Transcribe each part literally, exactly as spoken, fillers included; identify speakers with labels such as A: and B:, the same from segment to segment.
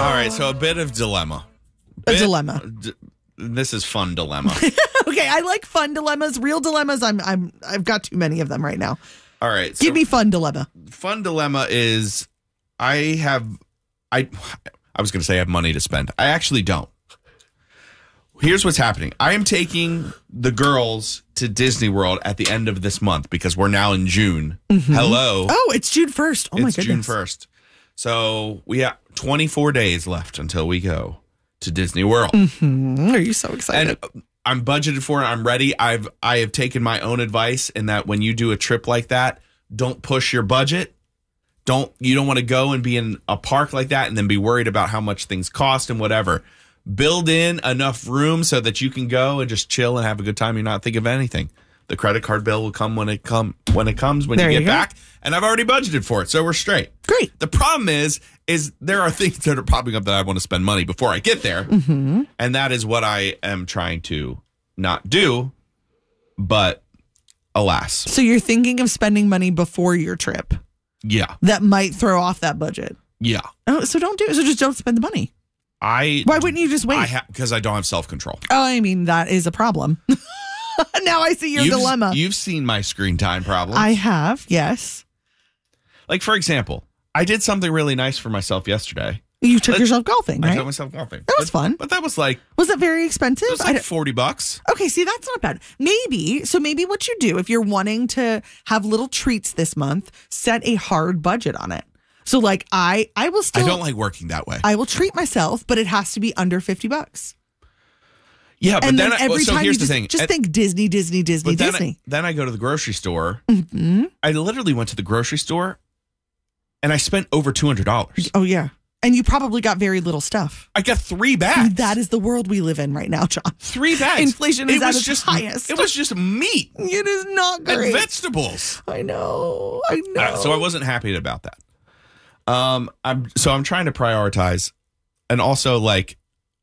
A: All right, so a bit of dilemma.
B: A
A: Bit-
B: dilemma.
A: D- this is fun dilemma.
B: Okay, I like fun dilemmas. Real dilemmas, I'm I'm I've got too many of them right now.
A: All right, so
B: Give me fun dilemma.
A: fun dilemma is I have I I was going to say I have money to spend. I actually don't. Here's what's happening. I am taking the girls to Disney World at the end of this month because we're now in June.
B: Mm-hmm.
A: Hello.
B: Oh, it's June first. Oh my
A: it's
B: goodness.
A: June first. So we have twenty-four days left until we go to Disney World.
B: Mm-hmm. Are you so excited?
A: And I'm budgeted for it. I'm ready. I've I have taken my own advice in that when you do a trip like that, don't push your budget. Don't you don't want to go and be in a park like that and then be worried about how much things cost and whatever. Build in enough room so that you can go and just chill and have a good time. You're not thinking of anything. The credit card bill will come when it come when it comes when
B: There
A: you
B: you
A: get
B: go.
A: back, and I've already budgeted for it, so we're straight.
B: Great.
A: The problem is, is there are things that are popping up that I want to spend money before I get there,
B: Mm-hmm.
A: and that is what I am trying to not do. But alas,
B: So you're thinking of spending money before your trip
A: yeah,
B: that might throw off that budget.
A: yeah.
B: Oh, so don't do it. So just don't spend the money.
A: I
B: Why wouldn't you just wait?
A: I have because I don't have self control.
B: Oh, I mean, that is a problem. Now I see your
A: you've,
B: dilemma.
A: You've seen my screen time problem.
B: I have, yes.
A: Like for example, I did something really nice for myself yesterday.
B: You took
A: Let's-
B: yourself golfing,
A: I
B: right?
A: took myself golfing.
B: That was
A: But-
B: fun.
A: But that was like
B: Was it very expensive?
A: it was
B: I
A: like
B: don't-
A: forty bucks.
B: Okay, see, that's not bad. Maybe, so maybe what you do if you're wanting to have little treats this month, set a hard budget on it. So like I, I will still,
A: I don't like working that way.
B: I will treat myself, but it has to be under fifty bucks.
A: yeah, but
B: And
A: then,
B: then
A: I,
B: every
A: so
B: time
A: here's
B: you
A: the
B: just,
A: thing.
B: just
A: And-
B: think Disney, Disney, Disney,
A: but then
B: Disney.
A: I, then I go to the grocery store.
B: Mm-hmm.
A: I literally went to the grocery store, and I spent over two hundred dollars.
B: Oh yeah. And you probably got very little stuff.
A: I got three bags.
B: That is the world we live in right now, John.
A: three bags.
B: Inflation is
A: it
B: at
A: was
B: its
A: just
B: highest.
A: It was just meat
B: It is not
A: and
B: great.
A: vegetables.
B: I know. I know.
A: Uh, so I wasn't happy about that. Um, I'm so I'm trying to prioritize, and also like,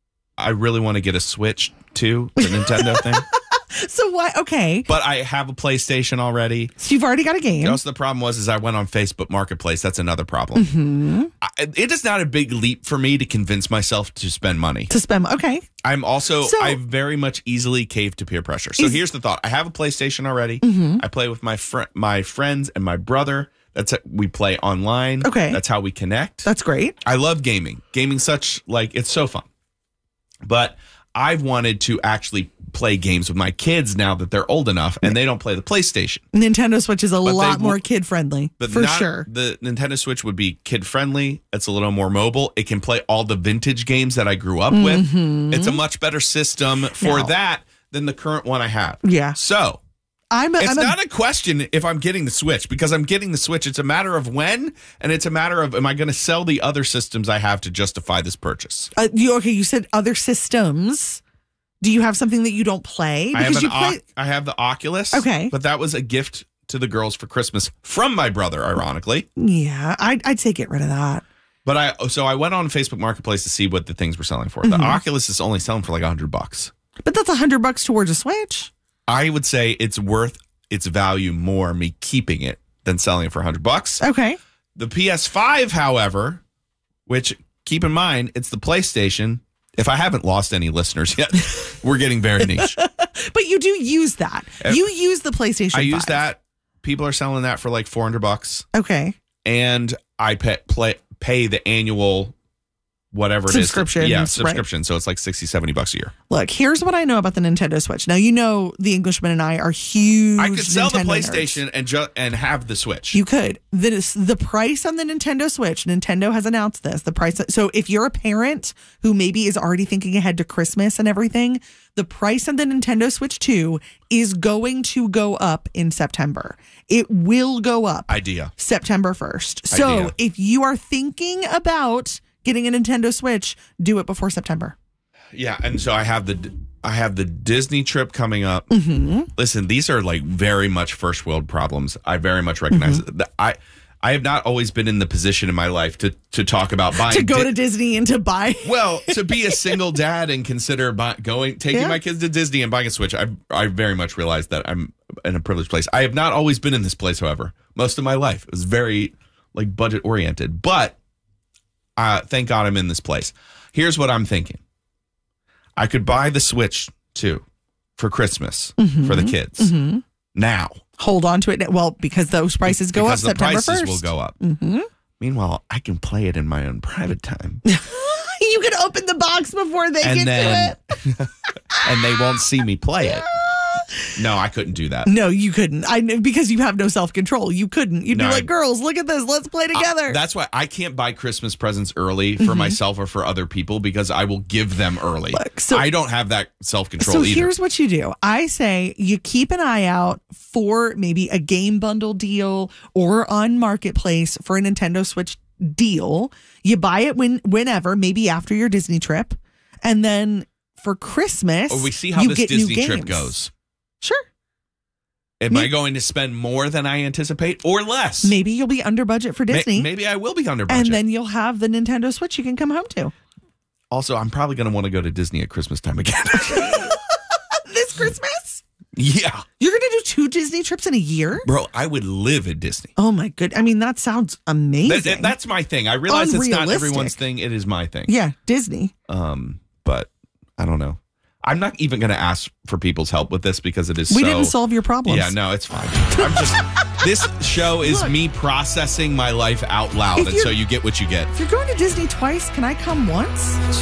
A: I really want to get a Switch too, the Nintendo thing.
B: So what? Okay.
A: But I have a PlayStation already.
B: So you've already got a game.
A: Also, the problem was is I went on Facebook Marketplace. That's another problem.
B: Mm-hmm.
A: I, it is not a big leap for me to convince myself to spend money.
B: To spend. Okay.
A: I'm also
B: So-
A: I very much easily cave to peer pressure. So
B: Is-
A: here's the thought: I have a PlayStation already.
B: Mm-hmm.
A: I play with my fr- my friends and my brother. That's it. We play online.
B: Okay.
A: That's how we connect.
B: That's great.
A: I love gaming. Gaming such like it's so fun. But I've wanted to actually play games with my kids now that they're old enough and they don't play the PlayStation.
B: Nintendo Switch is a
A: But
B: lot
A: they
B: more
A: won't-
B: kid friendly,
A: But
B: for
A: not-
B: sure.
A: The Nintendo Switch would be kid friendly. It's a little more mobile. It can play all the vintage games that I grew up with. It's a much better system for
B: Now-
A: that than the current one I have.
B: Yeah.
A: So
B: I'm a,
A: it's
B: I'm a,
A: not a question if I'm getting the Switch because I'm getting the Switch. It's a matter of when, and it's a matter of am I going to sell the other systems I have to justify this purchase?
B: uh, you okay. You said other systems. Do you have something that you don't play?
A: I have an
B: you play.
A: Oc- I have the Oculus.
B: Okay.
A: But that was a gift to the girls for Christmas from my brother, ironically.
B: Yeah, I'd, I'd say get rid of that.
A: But I so I went on Facebook Marketplace to see what the things were selling for. The
B: Mm-hmm.
A: Oculus is only selling for like a hundred bucks.
B: But that's a hundred bucks towards a Switch.
A: I would say it's worth its value more me keeping it than selling it for a hundred bucks.
B: Okay.
A: The P S five, however, which keep in mind, it's the PlayStation. If I haven't lost any listeners yet, we're getting very niche.
B: But you do use that.
A: Uh,
B: You use the PlayStation.
A: I use
B: five.
A: that. People are selling that for like four hundred bucks.
B: Okay.
A: And I pay, play, pay the annual whatever it is.
B: Subscription,
A: Yeah,
B: right.
A: subscription. So it's like sixty, seventy bucks a year.
B: Look, here's what I know about the Nintendo Switch. Now, you know, the Englishman and I are huge.
A: I could sell the
B: Nintendo nerds.
A: PlayStation and ju- and have the Switch.
B: You could. The, the price on the Nintendo Switch, Nintendo has announced this. The price. So if you're a parent who maybe is already thinking ahead to Christmas and everything, the price on the Nintendo Switch two is going to go up in September. It will go up
A: Idea.
B: September first. So
A: Idea.
B: if you are thinking about getting a Nintendo Switch, do it before September.
A: Yeah, and so I have the I have the Disney trip coming up.
B: Mm-hmm.
A: Listen, these are like very much first world problems. I very much recognize
B: Mm-hmm.
A: it. I I have not always been in the position in my life to to talk about buying
B: To go
A: Di-
B: to Disney and to buy.
A: well, to be a single dad and consider buy, going taking
B: Yeah.
A: my kids to Disney and buying a Switch. I I very much realize that I'm in a privileged place. I have not always been in this place, however. Most of my life it was very like budget oriented, but Uh, thank God I'm in this place. Here's what I'm thinking. I could buy the Switch too for Christmas
B: mm-hmm.
A: for the kids
B: mm-hmm.
A: now.
B: Hold on to it. Well, because those prices go
A: because
B: up September
A: the prices
B: first.
A: will go up.
B: Mm-hmm.
A: Meanwhile, I can play it in my own private time.
B: You can open the box before they
A: and
B: get
A: then,
B: to it.
A: And they won't see me play it. No, I couldn't do that.
B: No, you couldn't. I know because you have no self-control. You couldn't. You'd
A: No,
B: be like,
A: I-
B: girls, look at this. Let's play together.
A: Uh, that's why I can't buy Christmas presents early for
B: Mm-hmm.
A: myself or for other people because I will give them early.
B: Look, so-
A: I don't have that self-control
B: So
A: either.
B: here's what you do. I say you keep an eye out for maybe a game bundle deal or on Marketplace for a Nintendo Switch deal. You buy it when whenever, maybe after your Disney trip. And then for Christmas,
A: Or we see how
B: you
A: this
B: get new
A: Disney trip
B: games.
A: goes.
B: Sure.
A: Am
B: May-
A: I going to spend more than I anticipate or less?
B: Maybe you'll be under budget for
A: May-
B: Disney.
A: Maybe I will be under budget.
B: and then you'll have the Nintendo Switch you can come home to.
A: Also, I'm probably going to want to go to Disney at Christmas time again.
B: This Christmas?
A: Yeah.
B: You're going to do two Disney trips in a year?
A: Bro, I would live at Disney.
B: Oh my good. I mean, that sounds amazing.
A: That- that- that's my thing. I realize it's not
B: Unrealistic.
A: everyone's thing. It is my thing.
B: yeah, Disney.
A: Um, but I don't know. I'm not even going to ask for people's help with this because it is
B: We
A: so...
B: didn't solve your problems.
A: Yeah, no, it's fine. I'm just... This show is
B: Look.
A: me processing my life out loud,
B: If
A: and
B: you're-
A: so you get what you get.
B: If you're going to Disney twice, can I come once?